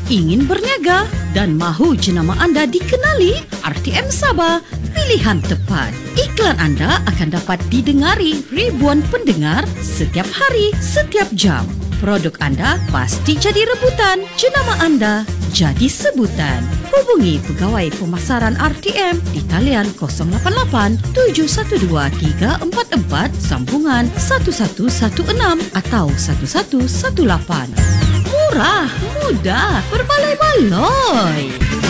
ingin berniaga dan mahu jenama anda dikenali? RTM Sabah, pilihan tepat. Iklan anda akan dapat didengari ribuan pendengar setiap hari, setiap jam. Produk anda pasti jadi rebutan, jenama anda jadi sebutan. Hubungi Pegawai Pemasaran RTM di talian 088 712 344 sambungan 1116 atau 1118. Murah, mudah, berbaloi-baloi.